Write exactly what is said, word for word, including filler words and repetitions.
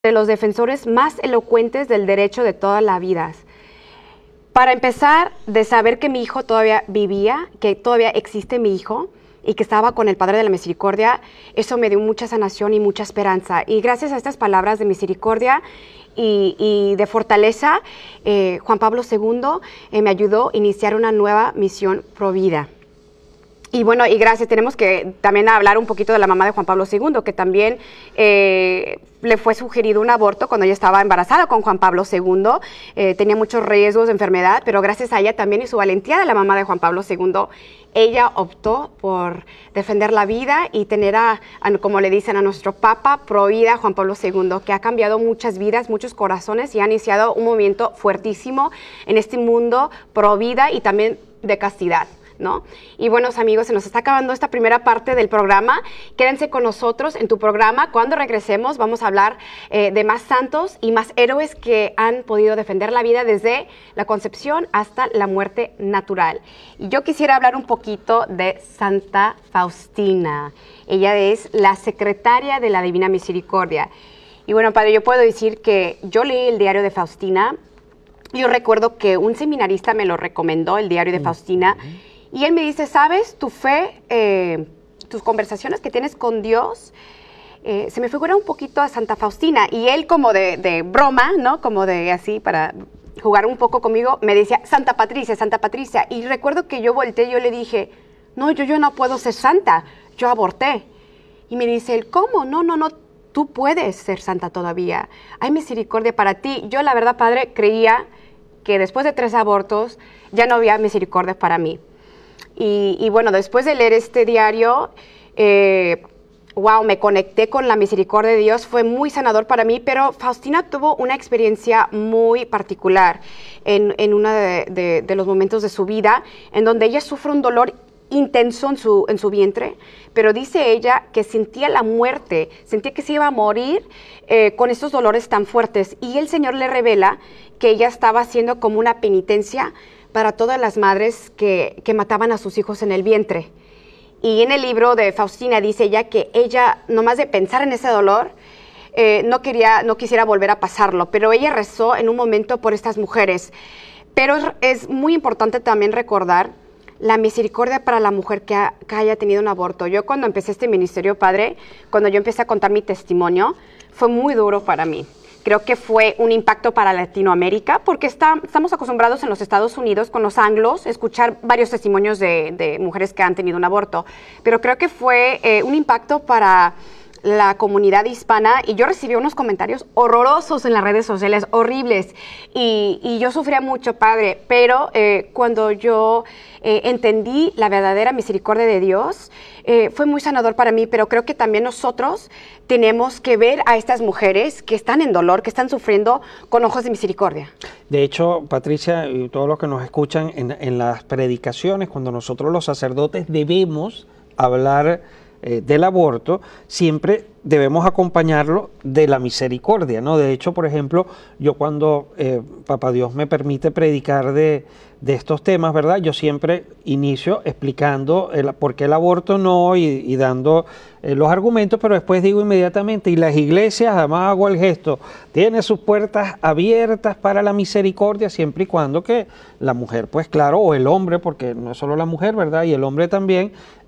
de los defensores más elocuentes del derecho de todas las vidas. Para empezar, de saber que mi hijo todavía vivía, que todavía existe mi hijo y que estaba con el Padre de la Misericordia, eso me dio mucha sanación y mucha esperanza. Y gracias a estas palabras de misericordia y, y de fortaleza, eh, Juan Pablo segundo eh, me ayudó a iniciar una nueva misión Provida. Y bueno, y gracias, tenemos que también hablar un poquito de la mamá de Juan Pablo segundo, que también eh, le fue sugerido un aborto cuando ella estaba embarazada con Juan Pablo segundo, eh, tenía muchos riesgos de enfermedad, pero gracias a ella también y su valentía de la mamá de Juan Pablo segundo, ella optó por defender la vida y tener, a, a, como le dicen, a nuestro Papa pro vida Juan Pablo segundo, que ha cambiado muchas vidas, muchos corazones y ha iniciado un movimiento fuertísimo en este mundo pro vida y también de castidad, ¿no? Y buenos amigos, se nos está acabando esta primera parte del programa. Quédense con nosotros en tu programa. Cuando regresemos vamos a hablar eh, de más santos y más héroes que han podido defender la vida desde la concepción hasta la muerte natural. Y yo quisiera hablar un poquito de Santa Faustina. Ella es la secretaria de la Divina Misericordia. Y bueno, padre, yo puedo decir que yo leí el diario de Faustina. Yo recuerdo que un seminarista me lo recomendó, el diario de Faustina. Y él me dice, ¿sabes? Tu fe, eh, tus conversaciones que tienes con Dios, eh, se me figura un poquito a Santa Faustina. Y él como de, de broma, ¿no? Como de así, para jugar un poco conmigo, me decía, Santa Patricia, Santa Patricia. Y recuerdo que yo volteé y yo le dije, no, yo, yo no puedo ser santa, yo aborté. Y me dice él, ¿cómo? No, no, no, tú puedes ser santa todavía. Hay misericordia para ti. Yo, la verdad, padre, creía que después de tres abortos ya no había misericordia para mí. Y, y bueno, después de leer este diario, eh, wow, me conecté con la misericordia de Dios, fue muy sanador para mí, pero Faustina tuvo una experiencia muy particular en, en uno de, de, de los momentos de su vida, en donde ella sufre un dolor intenso en su, en su vientre, pero dice ella que sentía la muerte, sentía que se iba a morir eh, con estos dolores tan fuertes, y el Señor le revela que ella estaba haciendo como una penitencia para todas las madres que, que mataban a sus hijos en el vientre. Y en el libro de Faustina dice ella que ella, nomás de pensar en ese dolor, eh, no, quería, no quisiera volver a pasarlo, pero ella rezó en un momento por estas mujeres. Pero es, es muy importante también recordar la misericordia para la mujer que, ha, que haya tenido un aborto. Yo cuando empecé este ministerio, padre, cuando yo empecé a contar mi testimonio, fue muy duro para mí. Creo que fue un impacto para Latinoamérica, porque está, estamos acostumbrados en los Estados Unidos, con los anglos, escuchar varios testimonios de, de mujeres que han tenido un aborto. Pero creo que fue eh, un impacto para la comunidad hispana, y yo recibí unos comentarios horrorosos en las redes sociales, horribles, y, y yo sufría mucho, padre, pero eh, cuando yo eh, entendí la verdadera misericordia de Dios, eh, fue muy sanador para mí, pero creo que también nosotros tenemos que ver a estas mujeres que están en dolor, que están sufriendo, con ojos de misericordia. De hecho, Patricia, y todos los que nos escuchan, en, en las predicaciones, cuando nosotros los sacerdotes debemos hablar Eh, del aborto, siempre debemos acompañarlo de la misericordia, ¿no? De hecho, por ejemplo, yo cuando eh, Papá Dios me permite predicar de, de estos temas, ¿verdad? Yo siempre inicio explicando el, por qué el aborto no y, y dando eh, los argumentos, pero después digo inmediatamente, y las iglesias, además hago el gesto, tiene sus puertas abiertas para la misericordia, siempre y cuando que la mujer, pues claro, o el hombre, porque no es solo la mujer, ¿verdad? Y el hombre también,